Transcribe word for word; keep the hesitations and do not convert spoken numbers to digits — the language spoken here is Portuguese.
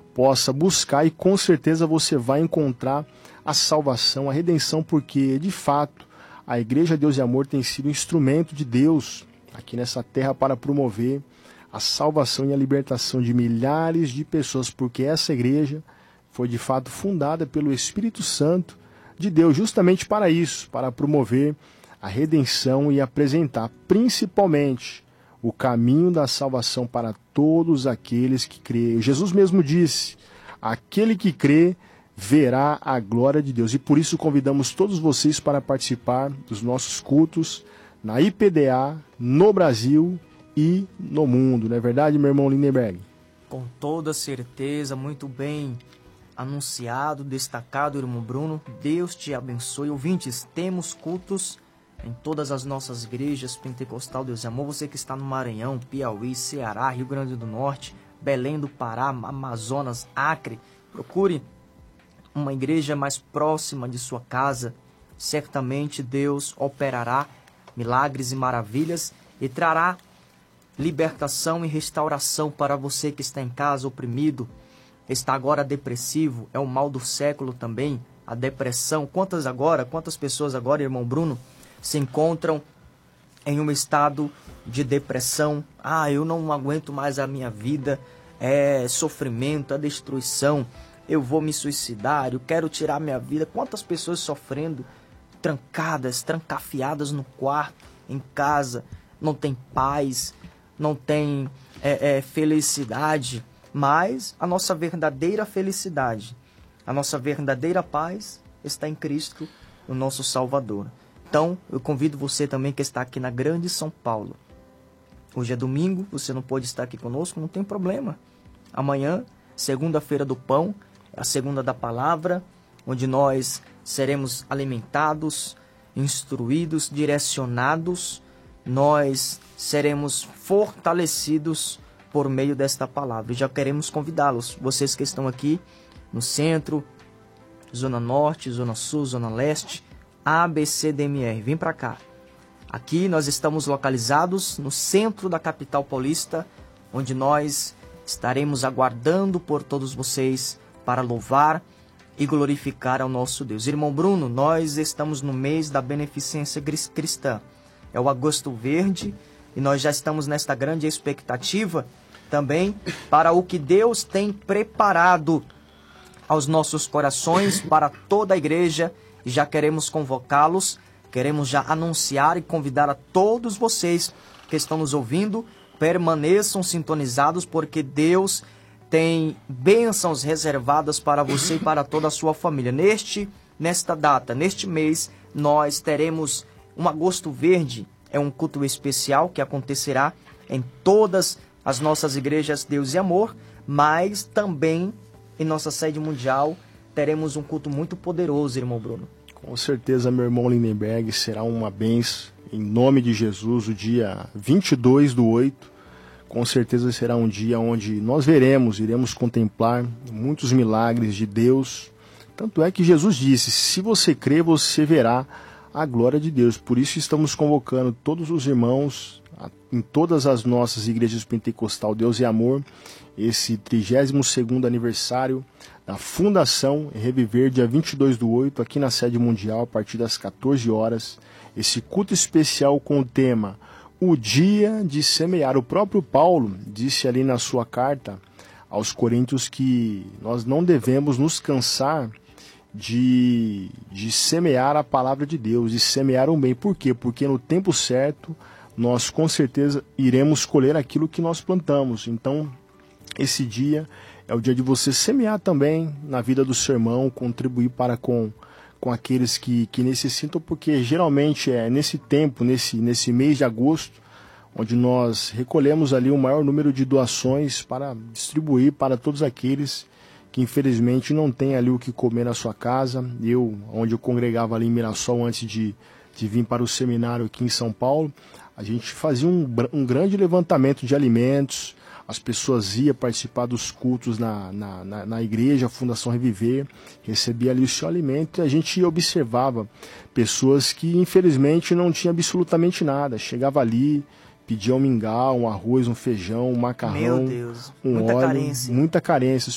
possa buscar e com certeza você vai encontrar a salvação, a redenção, porque de fato a Igreja Deus e Amor tem sido instrumento de Deus aqui nessa terra para promover a salvação e a libertação de milhares de pessoas, porque essa igreja foi de fato fundada pelo Espírito Santo de Deus justamente para isso, para promover a redenção e apresentar principalmente o caminho da salvação para todos aqueles que creem. Jesus mesmo disse: aquele que crê verá a glória de Deus. E por isso convidamos todos vocês para participar dos nossos cultos na I P D A, no Brasil e no mundo. Não é verdade, meu irmão Lindenberg? Com toda certeza, muito bem anunciado, destacado, irmão Bruno. Deus te abençoe. Ouvintes, temos cultos em todas as nossas igrejas Pentecostal Deus e Amor. Você que está no Maranhão, Piauí, Ceará, Rio Grande do Norte, Belém do Pará, Amazonas, Acre, procure uma igreja mais próxima de sua casa. Certamente Deus operará milagres e maravilhas e trará libertação e restauração para você que está em casa oprimido, está agora depressivo, é o mal do século também, a depressão. Quantas agora, quantas pessoas agora, irmão Bruno, se encontram em um estado de depressão? Ah, eu não aguento mais a minha vida, é sofrimento, é destruição, eu vou me suicidar, eu quero tirar minha vida. Quantas pessoas sofrendo, trancadas, trancafiadas no quarto, em casa, não tem paz, não tem é, é, felicidade, mas a nossa verdadeira felicidade, a nossa verdadeira paz está em Cristo, o nosso Salvador. Então, eu convido você também que está aqui na Grande São Paulo. Hoje é domingo, você não pode estar aqui conosco, não tem problema. Amanhã, segunda-feira do pão, é a segunda da palavra, onde nós seremos alimentados, instruídos, direcionados, nós seremos fortalecidos por meio desta palavra. E já queremos convidá-los, vocês que estão aqui no centro, Zona Norte, Zona Sul, Zona Leste, A B C D M R, vem para cá. Aqui nós estamos localizados no centro da capital paulista, onde nós estaremos aguardando por todos vocês para louvar e glorificar ao nosso Deus. Irmão Bruno, nós estamos no mês da beneficência cristã. É o Agosto Verde e nós já estamos nesta grande expectativa também para o que Deus tem preparado aos nossos corações para toda a igreja. E já queremos convocá-los, queremos já anunciar e convidar a todos vocês que estão nos ouvindo, permaneçam sintonizados, porque Deus tem bênçãos reservadas para você e para toda a sua família. Neste, nesta data, neste mês, nós teremos um Agosto Verde, é um culto especial que acontecerá em todas as nossas igrejas Deus e Amor, mas também em nossa sede mundial teremos um culto muito poderoso, irmão Bruno. Com certeza, meu irmão Lindenberg, será uma bênção, em nome de Jesus, o dia vinte e dois do oito, com certeza será um dia onde nós veremos, iremos contemplar muitos milagres de Deus. Tanto é que Jesus disse: se você crer, você verá a glória de Deus. Por isso estamos convocando todos os irmãos em todas as nossas igrejas Pentecostal Deus e Amor, esse trigésimo segundo aniversário da Fundação Reviver, dia vinte e dois do oito, aqui na sede mundial, a partir das quatorze horas, esse culto especial com o tema O Dia de Semear. O próprio Paulo disse ali na sua carta aos Coríntios que nós não devemos nos cansar de, de semear a palavra de Deus, de semear o bem. Por quê? Porque no tempo certo nós com certeza iremos colher aquilo que nós plantamos. Então, esse dia é o dia de você semear também na vida do seu irmão, contribuir para com, com aqueles que, que necessitam, porque geralmente é nesse tempo, nesse, nesse mês de agosto, onde nós recolhemos ali o maior número de doações para distribuir para todos aqueles que infelizmente não têm ali o que comer na sua casa. Eu, onde eu congregava ali em Mirassol antes de, de vir para o seminário aqui em São Paulo, a gente fazia um, um grande levantamento de alimentos. As pessoas iam participar dos cultos na, na, na, na igreja, a Fundação Reviver, recebia ali o seu alimento, e a gente observava pessoas que infelizmente não tinham absolutamente nada. Chegava ali, pedia um mingau, um arroz, um feijão, um macarrão, Meu Deus, um muita óleo, carência. muita carência.